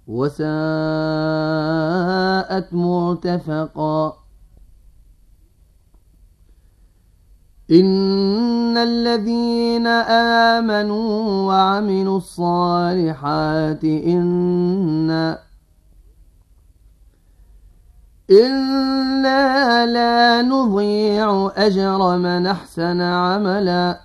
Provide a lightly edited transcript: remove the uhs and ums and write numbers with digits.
وساءت مرتفقا. إن الذين آمنوا وعملوا الصالحات إنا لا نضيع أجر من أحسن عملا